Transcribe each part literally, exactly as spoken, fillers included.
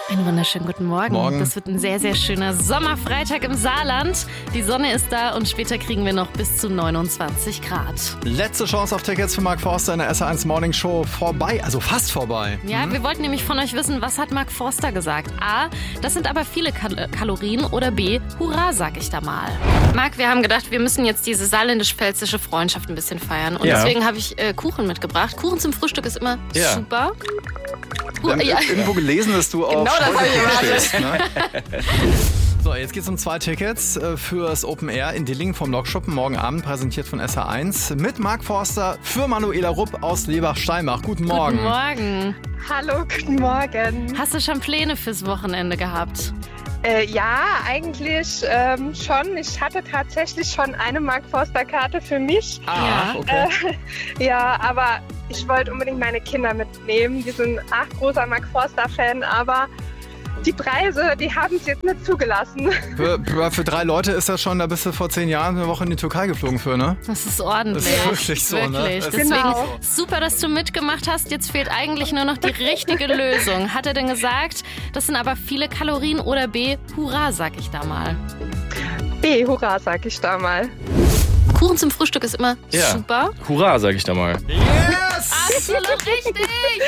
Einen wunderschönen guten Morgen. Morgen. Das wird ein sehr, sehr schöner Sommerfreitag im Saarland. Die Sonne ist da und später kriegen wir noch bis zu neunundzwanzig Grad. Letzte Chance auf Tickets für Mark Forster in der S R eins Morning Show vorbei, also fast vorbei. Ja, mhm. wir wollten nämlich von euch wissen, was hat Mark Forster gesagt? A, das sind aber viele Kal- Kalorien oder B, hurra, sag ich da mal. Marc, wir haben gedacht, wir müssen jetzt diese saarländisch-pfälzische Freundschaft ein bisschen feiern. Und Ja. deswegen habe ich äh, Kuchen mitgebracht. Kuchen zum Frühstück ist immer Ja. super. Wir haben Ja. irgendwo gelesen, dass du auf Genau das hab ich Freude erwartet. stehst, ne? So, jetzt geht's um zwei Tickets äh, fürs Open Air in Dillingen vom Lokschuppen. Morgen Abend präsentiert von S R eins mit Mark Forster für Manuela Rupp aus Lebach-Steinbach. Guten Morgen. Guten Morgen. Hallo, guten Morgen. Hast du schon Pläne fürs Wochenende gehabt? Äh, ja, eigentlich ähm, schon. Ich hatte tatsächlich schon eine Mark Forster-Karte für mich. Ah, okay. Äh, ja, aber ich wollte unbedingt meine Kinder mitnehmen. Die sind ach großer Mark Forster-Fan, aber die Preise, die haben es jetzt nicht zugelassen. Für, für, für drei Leute ist das schon, da bist du vor zehn Jahren eine Woche in die Türkei geflogen für, ne? Das ist ordentlich. Das ist wirklich so, ne? Wirklich. Das ist Deswegen Genau. super, dass du mitgemacht hast. Jetzt fehlt eigentlich nur noch die richtige Lösung. Hat er denn gesagt, das sind aber viele Kalorien oder B, hurra, sag ich da mal. B, hurra, sag ich da mal. Kuchen zum Frühstück ist immer Ja. super. Hurra, sag ich da mal. Yes! Absolut richtig.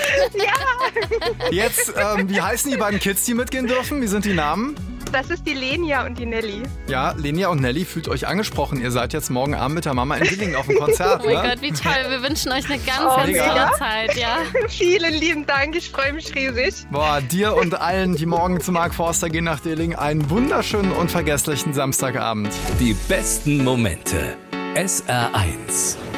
Jetzt, ähm, wie heißen die beiden Kids, die mitgehen dürfen? Wie sind die Namen? Das ist die Lenia und die Nelly. Ja, Lenia und Nelly, fühlt euch angesprochen. Ihr seid jetzt morgen Abend mit der Mama in Dillingen auf dem Konzert, Oh mein ne? Gott, wie toll. Wir wünschen euch eine ganz, Oh, ganz mega. tolle Zeit. Ja. Vielen lieben Dank, ich freue mich riesig. Boah, dir und allen, die morgen zu Mark Forster gehen nach Dillingen, einen wunderschönen, unvergesslichen Samstagabend. Die besten Momente. S R eins.